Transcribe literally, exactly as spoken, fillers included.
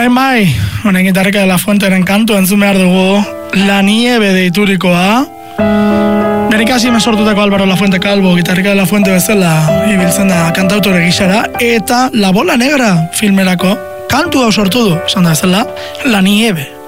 Orain bai, honen Gitarrika de la Fuenteren kantu entzun behar dugu La Nieve deiturikoa. Berikasi sortutako Álvaro Lafuente Calvo, Gitarrika de la Fuente bezala ibiltzen da kantautore gisara, eta La Bola Negra filmerako kantu hau sortu du, esan da bezala, La Nieve.